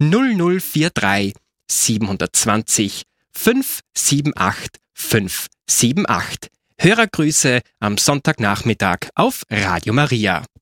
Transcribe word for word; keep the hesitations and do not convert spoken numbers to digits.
null null vier drei sieben zwei null fünf sieben acht fünf sieben acht. Hörergrüße am Sonntagnachmittag auf Radio Maria.